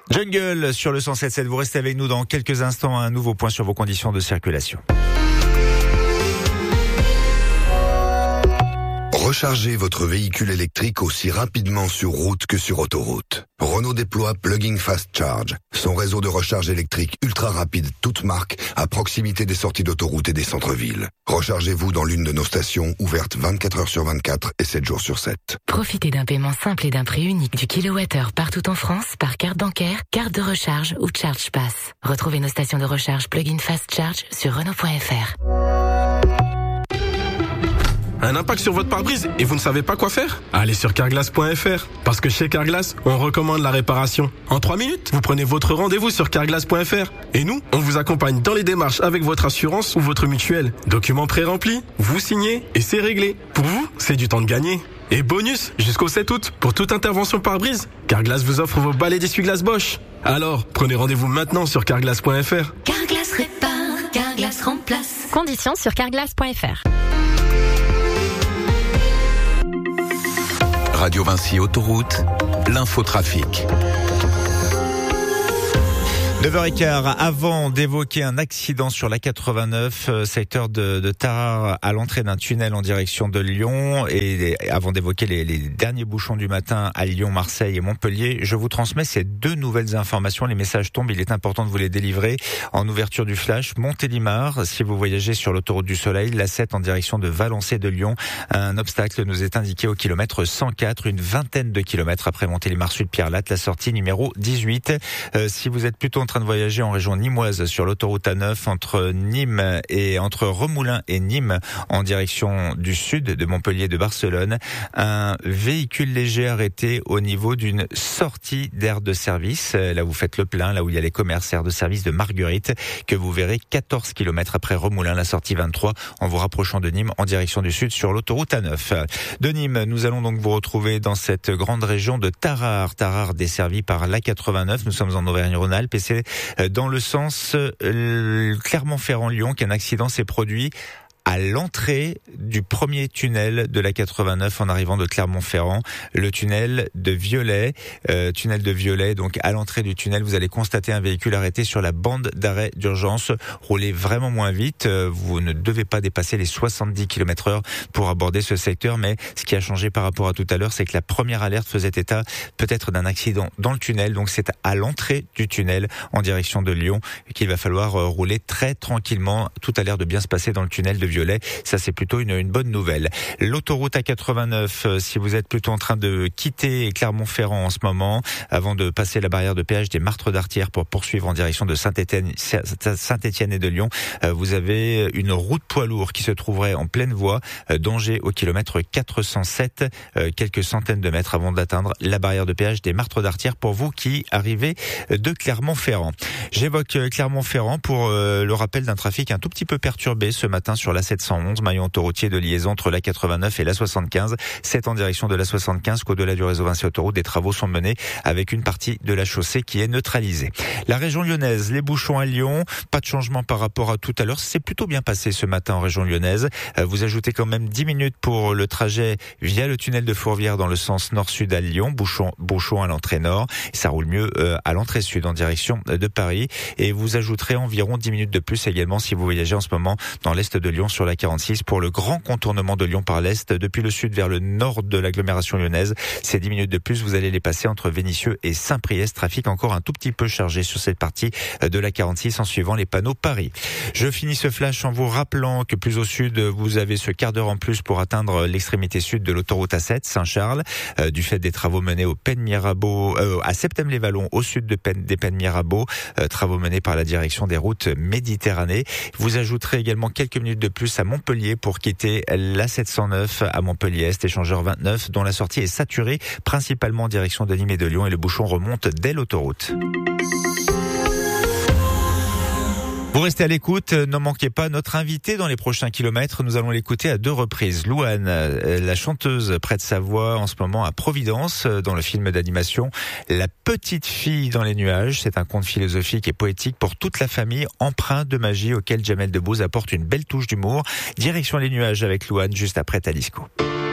Jungle sur le 107.7. Vous restez avec nous dans quelques instants. Un nouveau point sur vos conditions de circulation. Rechargez votre véhicule électrique aussi rapidement sur route que sur autoroute. Renault déploie Plug-in Fast Charge, son réseau de recharge électrique ultra rapide toute marque à proximité des sorties d'autoroute et des centres-villes. Rechargez-vous dans l'une de nos stations ouvertes 24 heures sur 24 et 7 jours sur 7. Profitez d'un paiement simple et d'un prix unique du kilowattheure partout en France par carte bancaire, carte de recharge ou Charge Pass. Retrouvez nos stations de recharge Plug-in Fast Charge sur Renault.fr. Un impact sur votre pare-brise et vous ne savez pas quoi faire? Allez sur carglass.fr. Parce que chez Carglass, on recommande la réparation. En 3 minutes, vous prenez votre rendez-vous sur carglass.fr. Et nous, on vous accompagne dans les démarches avec votre assurance ou votre mutuelle. Documents pré-remplis, vous signez et c'est réglé. Pour vous, c'est du temps de gagner. Et bonus, jusqu'au 7 août, pour toute intervention pare-brise, Carglass vous offre vos balais d'essuie-glace Bosch. Alors, prenez rendez-vous maintenant sur carglass.fr. Carglass répare, Carglass remplace. Conditions sur carglass.fr. Radio Vinci Autoroute, l'infotrafic. 9h15, avant d'évoquer un accident sur la 89, secteur de Tarare, à l'entrée d'un tunnel en direction de Lyon, et avant d'évoquer les derniers bouchons du matin à Lyon, Marseille et Montpellier, je vous transmets ces deux nouvelles informations. Les messages tombent, il est important de vous les délivrer. En ouverture du flash, Montélimar, si vous voyagez sur l'autoroute du Soleil, la 7 en direction de Valençay de Lyon, un obstacle nous est indiqué au kilomètre 104, une vingtaine de kilomètres après Montélimar Sud Pierre-Latte, la sortie numéro 18. Si vous êtes plutôt en train de voyager en région nimoise sur l'autoroute A9 entre Remoulins et Nîmes en direction du sud de Montpellier et de Barcelone, un véhicule léger arrêté au niveau d'une sortie d'aire de service. Là vous faites le plein, là où il y a les commerces aire de service de Marguerite, que vous verrez 14 km après Remoulins, la sortie 23, en vous rapprochant de Nîmes en direction du sud sur l'autoroute A9. De Nîmes, nous allons donc vous retrouver dans cette grande région de Tarare. Tarare desservie par l'A89. Nous sommes en Auvergne-Rhône-Alpes et c'est dans le sens Clermont-Ferrand-Lyon qu'un accident s'est produit à l'entrée du premier tunnel de la 89 en arrivant de Clermont-Ferrand, le tunnel de Violet. Donc à l'entrée du tunnel, vous allez constater un véhicule arrêté sur la bande d'arrêt d'urgence. Roulez vraiment moins vite, vous ne devez pas dépasser les 70 km/h pour aborder ce secteur, mais ce qui a changé par rapport à tout à l'heure, c'est que la première alerte faisait état peut-être d'un accident dans le tunnel, donc c'est à l'entrée du tunnel en direction de Lyon qu'il va falloir rouler très tranquillement. Tout a l'air de bien se passer dans le tunnel de Violet. Ça, c'est plutôt une bonne nouvelle. L'autoroute A89, si vous êtes plutôt en train de quitter Clermont-Ferrand en ce moment, avant de passer la barrière de péage des Martres d'Artière pour poursuivre en direction de Saint-Étienne et de Lyon, vous avez une route poids lourd qui se trouverait en pleine voie, danger au kilomètre 407, quelques centaines de mètres avant d'atteindre la barrière de péage des Martres d'Artière pour vous qui arrivez de Clermont-Ferrand. J'évoque Clermont-Ferrand pour le rappel d'un trafic un tout petit peu perturbé ce matin sur la 711, maillon autoroutier de liaison entre la 89 et la 75. C'est en direction de la 75 qu'au-delà du réseau Vinci Autoroute, des travaux sont menés avec une partie de la chaussée qui est neutralisée. La région lyonnaise, les bouchons à Lyon, pas de changement par rapport à tout à l'heure. C'est plutôt bien passé ce matin en région lyonnaise. Vous ajoutez quand même 10 minutes pour le trajet via le tunnel de Fourvière dans le sens nord-sud à Lyon, bouchon à l'entrée nord. Ça roule mieux à l'entrée sud en direction de Paris. Et vous ajouterez environ 10 minutes de plus également si vous voyagez en ce moment dans l'est de Lyon sur la 46 pour le grand contournement de Lyon par l'est depuis le sud vers le nord de l'agglomération lyonnaise. Ces 10 minutes de plus, vous allez les passer entre Vénissieux et Saint-Priest. Trafic encore un tout petit peu chargé sur cette partie de la 46 en suivant les panneaux Paris. Je finis ce flash en vous rappelant que plus au sud, vous avez ce quart d'heure en plus pour atteindre l'extrémité sud de l'autoroute A7 Saint-Charles, du fait des travaux menés au Pennes-Mirabeau, à Septem-les-Vallons au sud des Pennes-Mirabeau, travaux menés par la direction des routes Méditerranée. Vous ajouterez également quelques minutes de plus à Montpellier pour quitter la 709 à Montpellier-Est, échangeur 29, dont la sortie est saturée, principalement en direction de Nîmes et de Lyon, et le bouchon remonte dès l'autoroute. Vous restez à l'écoute, ne manquez pas notre invité dans les prochains kilomètres. Nous allons l'écouter à 2 reprises. Louane, la chanteuse prête sa voix en ce moment à Providence, dans le film d'animation La petite fille dans les nuages. C'est un conte philosophique et poétique pour toute la famille, empreint de magie auquel Jamel Debbouze apporte une belle touche d'humour. Direction les nuages avec Louane, juste après Talisco.